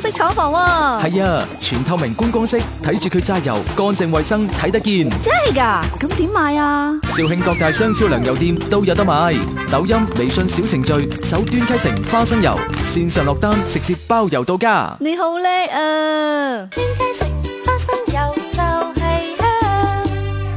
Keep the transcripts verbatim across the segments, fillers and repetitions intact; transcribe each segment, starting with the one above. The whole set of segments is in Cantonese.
式廠房喎。 係啊，全透明觀光式，睇住佢榨油，乾淨衛生，睇得見。 真係㗎？咁點買啊？ 肇慶各大商超糧油店都有得買，抖音、微信小程序搜端溪城花生油，線上落單，直接包郵到家。 你好叻啊！ 端溪城花生油就係香。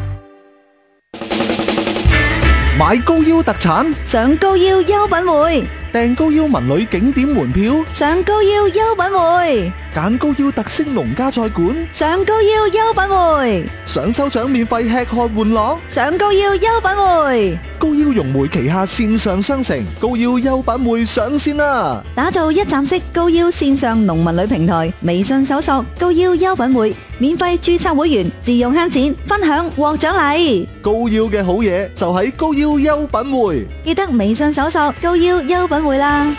買高腰特產， 上高腰優品匯， 訂高腰文旅景點門票， 上高腰優品匯， 揀高腰特色農家菜館， 上高腰優品匯， 想抽獎免費吃喝玩樂， 上高腰優品匯。 高腰融匯旗下線上商城高腰優品匯上線啦！ 打造一站式高腰線上農民旅平台，微信搜索高腰優品匯，免費註冊會員，自用慳錢，分享獲獎勵。 高腰嘅好嘢就喺高腰優品匯， 記得微信搜索高腰優品匯啦。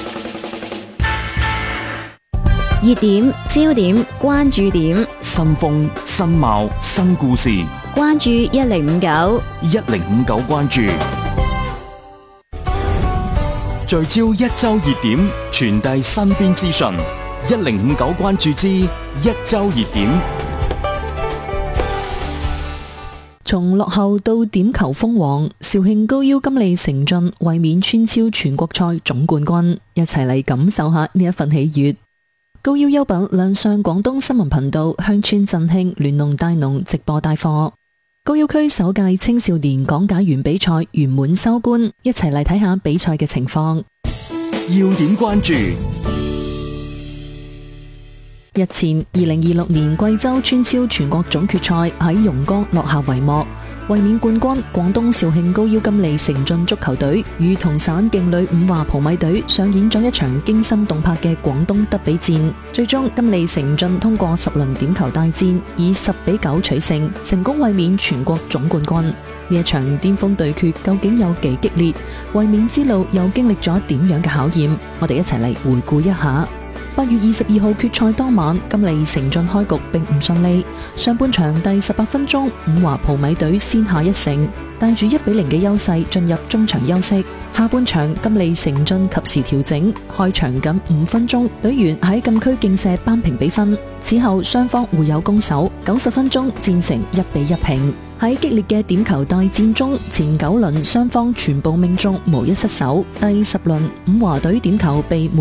熱點、焦點、關注點， 新風、新貌、新故事， 關注一零五九， 一零五九關注，聚焦一周熱點，傳遞身邊資訊。一零五九關注之一周熱點。 從落後到點球封王，肇慶高腰金利成駿衛冕村超全國賽總冠軍，一齊嚟感受下呢一份喜悅。高腰優品亮相廣東新聞頻道鄉村振興聯農大農直播帶貨。高腰區首屆青少年講解員比賽圓滿收官，一齊嚟睇下比賽嘅情況。 要點關注。 日前，二零二六年貴州村超全國總決賽喺榕江落下帷幕，衛冕冠軍廣東肇慶高腰金利成駿足球隊與同省勁旅五華蒲米隊上演咗一場驚心動魄嘅廣東德比戰，最終金利成駿通過十輪點球大戰，以十比九取勝，成功衛冕全國總冠軍。呢一場巔峰對決究竟有幾激烈？衛冕之路又經歷咗點樣嘅考驗？我哋一齊嚟回顧一下。八月二十二號決賽當晚，金利成駿開局並唔順利。上半場第十八分鐘，五華蒲米隊先下一城，帶住一比零嘅優勢進入中場休息。下半場金利成駿及時調整，開場僅五分鐘，隊員喺禁區勁射扳平比分。此後雙方互有攻守，九十分鐘戰成一比一平。喺激烈嘅點球大戰中，前九輪雙方全部命中，無一失手。第十輪五華隊點球被